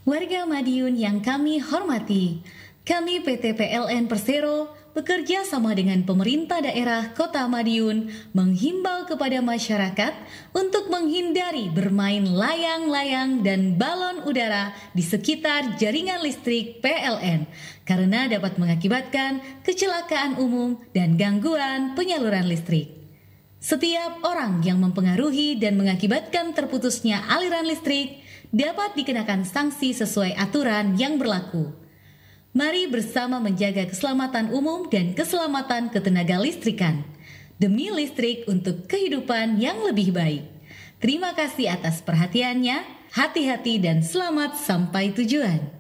Warga Madiun yang kami hormati, kami PT PLN Persero bekerja sama dengan pemerintah daerah Kota Madiun menghimbau kepada masyarakat untuk menghindari bermain layang-layang dan balon udara di sekitar jaringan listrik PLN karena dapat mengakibatkan kecelakaan umum dan gangguan penyaluran listrik. Setiap orang yang mempengaruhi dan mengakibatkan terputusnya aliran listrik dapat dikenakan sanksi sesuai aturan yang berlaku. Mari bersama menjaga keselamatan umum dan keselamatan ketenaga listrikan. Demi listrik untuk kehidupan yang lebih baik. Terima kasih atas perhatiannya, hati-hati dan selamat sampai tujuan.